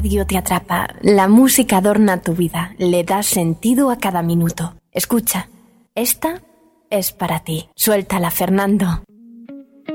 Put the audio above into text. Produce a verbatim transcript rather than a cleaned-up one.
radio te atrapa, la música adorna tu vida, le da sentido a cada minuto. Escucha, esta es para ti. Suéltala, Fernando.